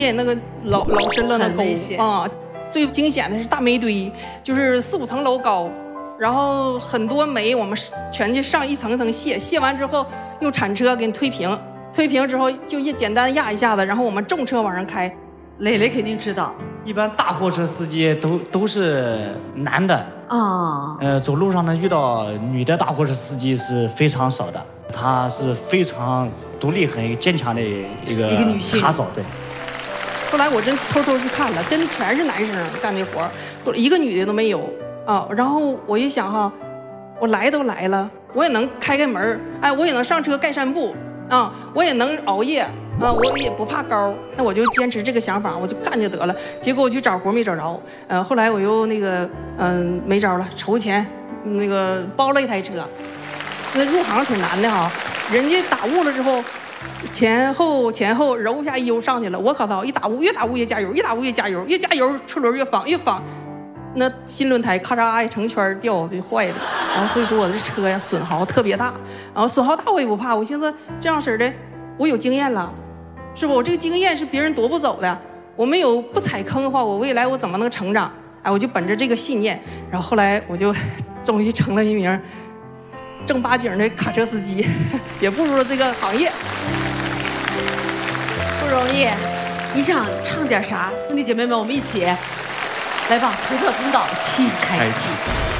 那个老深了，那沟啊，最惊险的是大煤堆，就是4、5层楼高，然后很多煤我们全去上一层层卸，卸完之后用铲车给你推平，推平之后就简单压一下子，然后我们重车往上开。 磊磊肯定知道， 一般大货车司机都是男的啊， 走路上呢遇到女的大货车司机是非常少的，她是非常独立、很坚强的一个女性卡嫂，对。 后来我真偷去看了，真全是男生干这活，一个女的都没有啊。然后我一想哈，我来都来了，我也能开门，哎，我也能上车盖衫布啊，我也能熬夜啊，我也不怕高，那我就坚持这个想法，我就干就得了。结果我去找活没找着，后来我又那个没招了，筹钱那个包了一台车，那入行挺难的哈，人家打雾了之后。前后揉一下油上去了，我可操！一打雾越打雾越加油，越打雾越加油，越加油车轮越放，那新轮胎咔嚓成圈掉就坏了。然后所以说我这车呀损耗特别大，然后损耗大我也不怕，我寻思这样式的我有经验了，是不？我这个经验是别人夺不走的，我没有不踩坑的话，我未来我怎么能成长？哎，我就本着这个信念，然后后来我就终于成了一名正八经的卡车司机，也步入了这个行业。 不容易，你想唱点啥？兄弟姐妹们，我们一起来吧！图特通道7开启。